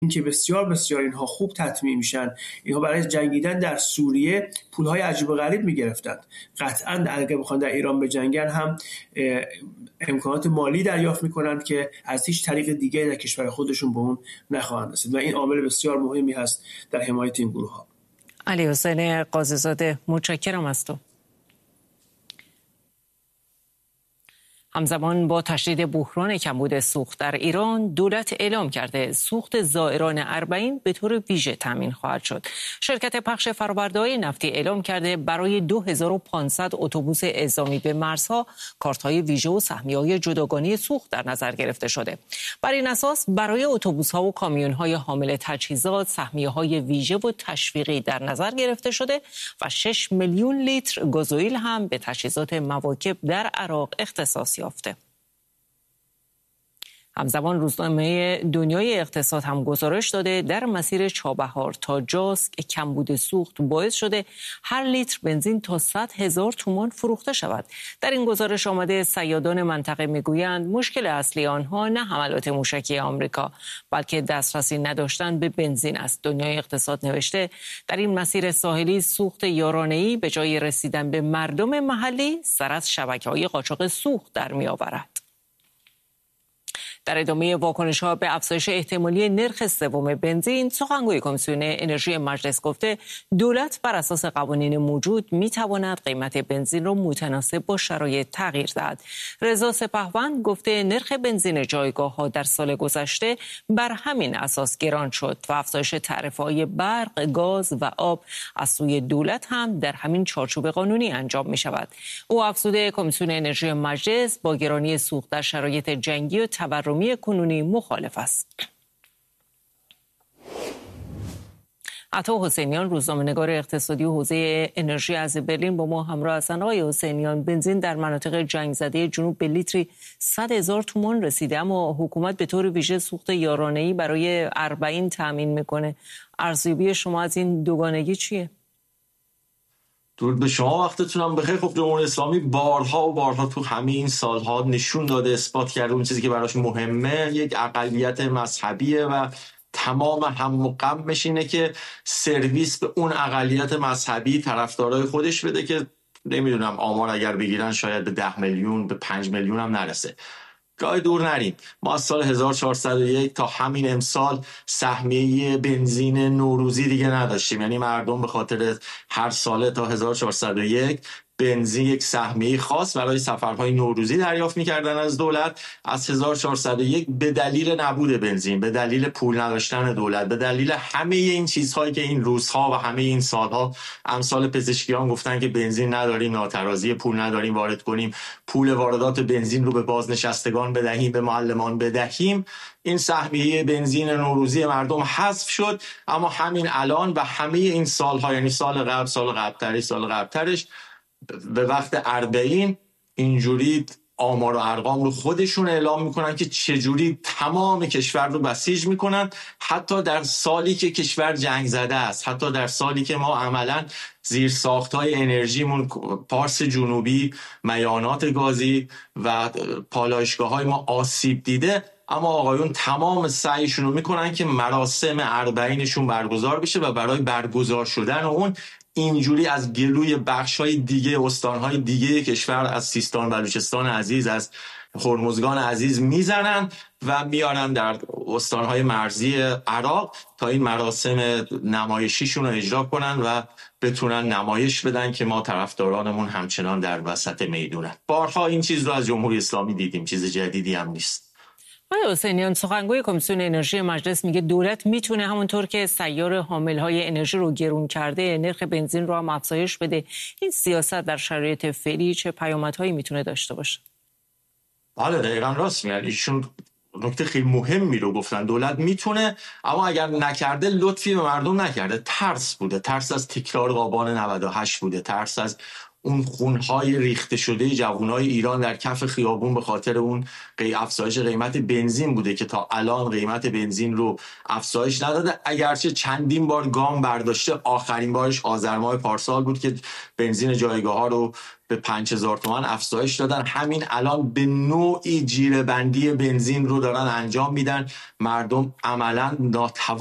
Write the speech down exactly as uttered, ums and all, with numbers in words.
که بسیار بسیار اینها خوب تطمیع میشن. اینها برای جنگیدن در سوریه پولهای عجیب و غریب میگرفتند. قطعا اگر بخوان در ایران بجنگن هم امکانات مالی دریافت میکنند که از هیچ طریق دیگه در کشور خودشون به اون نخواهند رسید و این عامل بسیار مهمی هست در حمایت این گروه ها. علی حسین قاضی‌زاده، متشکرم از تو. همزمان با تشدید بحران کمبود سوخت در ایران، دولت اعلام کرده سوخت زائران اربعین به طور ویژه تامین خواهد شد. شرکت پخش فرآورده‌های نفتی اعلام کرده برای دو هزار و پانصد اتوبوس اعزامی به مرزها کارت‌های ویژه و سهمیه‌های جداگانه سوخت در نظر گرفته شده. بر این اساس برای اتوبوس‌ها و کامیون‌های حامل تجهیزات سهمیه‌های ویژه و تشویقی در نظر گرفته شده و شش میلیون لیتر گازوئیل هم به تجهیزات مواکب در عراق اختصاص یافته. همزمان روزنامه دنیای اقتصاد هم گزارش داده در مسیر چابهار تا جاسک کمبود سوخت باعث شده هر لیتر بنزین تا صد هزار تومان فروخته شود. در این گزارش آمده صیادان منطقه میگویند مشکل اصلی آنها نه حملات موشکی آمریکا بلکه دسترسی نداشتن به بنزین است. دنیای اقتصاد نوشته در این مسیر ساحلی سوخت یارانه‌ای به جای رسیدن به مردم محلی سر از شبکه‌های قاچاق سوخت در می‌آورد. در ادامه واکنش‌ها به افزایش احتمالی نرخ سوم بنزین، سخنگوی کمیسیون انرژی مجلس گفته دولت بر اساس قوانین موجود می‌تواند قیمت بنزین را متناسب با شرایط تغییر دهد. رضا سپهوند گفته نرخ بنزین جایگاه‌ها در سال گذشته بر همین اساس گران شد و افزایش تعرفه‌های برق، گاز و آب از سوی دولت هم در همین چارچوب قانونی انجام می‌شود. او افزوده کمیسیون انرژی مجلس با گرانی سوخت در شرایط جنگی و تورمی کنونی مخالف است. عطا حسینیان، روزنامه‌نگار اقتصادی و حوزه انرژی از برلین با ما همراه هستند. آقای حسینیان، بنزین در مناطق جنگ زده جنوب به لیتری صد هزار تومان رسیده، اما حکومت به طور ویژه سوخت یارانه‌ای برای اربعین تامین میکنه. ارزیابی شما از این دوگانگی چیه؟ درود به شما، وقتتونم بخیر. خب جمهوری اسلامی بارها و بارها تو همه این سالها نشون داده، اثبات کرده اون چیزی که براش مهمه یک اقلیت مذهبیه و تمام هم و غمش اینه که سرویس به اون اقلیت مذهبی طرفدارای خودش بده که نمیدونم آمار اگر بگیرن شاید به ده میلیون به پنج میلیون هم نرسه. گاه دور نریم، ما از سال هزار و چهارصد و یک تا همین امسال سهمیه بنزین نوروزی دیگه نداشتیم. یعنی مردم به خاطر هر ساله تا هزار و چهارصد و یک بنزین یک سهمیه خاص برای سفرهای نوروزی دریافت می‌کردن از دولت. از هزار و چهارصد و یک به دلیل نبود بنزین، به دلیل پول نداشتن دولت، به دلیل همه این چیزهایی که این روزها و همه این سالها امثال پزشکیان گفتن که بنزین نداریم، ناترازی پول نداریم وارد کنیم، پول واردات بنزین رو به بازنشستگان بدهیم، به معلمان بدهیم، این سهمیه بنزین نوروزی مردم حذف شد. اما همین الان و همه این سالها، یعنی سال قبل، سال قبل‌ترش، سال قبل‌ترش، به وقت اربعین اینجوری آمار و ارقام رو خودشون اعلام میکنن که چجوری تمام کشور رو بسیج میکنن، حتی در سالی که کشور جنگ زده است، حتی در سالی که ما عملا زیر ساختای انرژیمون، پارس جنوبی، میانات گازی و پالایشگاه های ما آسیب دیده، اما آقایون تمام سعیشون رو میکنن که مراسم اربعینشون برگزار بشه و برای برگزار شدن اون اینجوری از گلوی بخش‌های دیگه، استان‌های دیگه کشور، از سیستان بلوچستان عزیز، از هرمزگان عزیز میزنن و میارن در استان‌های مرزی عراق تا این مراسم نمایشیشون رو اجرا کنن و بتونن نمایش بدن که ما طرفدارانمون همچنان در وسط میدونن. بارها این چیز رو از جمهوری اسلامی دیدیم، چیز جدیدی هم نیست. آقای حسینیان، سخنگوی کمیسیون انرژی مجلس میگه دولت میتونه همونطور که سیار حامل‌های انرژی رو گرون کرده نرخ بنزین رو هم افزایش بده. این سیاست در شرایط فعلی چه پیامدهایی میتونه داشته باشه؟ بله دقیقاً راست میگن. ایشون نکته خیلی مهمی رو گفتن. دولت میتونه، اما اگر نکرده لطفی به مردم نکرده. ترس بوده، ترس از تکرار آبان نود و هشت بوده، ترس از اون خونهای ریخته شده جوانای ایران در کف خیابون به خاطر اون قی افزایش قیمت بنزین بوده که تا الان قیمت بنزین رو افزایش نداده، اگرچه چندین بار گام برداشته. آخرین بارش آذر ماه پارسال بود که بنزین جایگاه ها رو به پنج هزار تومان افزایش دادن. همین الان به نوعی جیره بندی بنزین رو دارن انجام میدن. مردم عملا ناتوان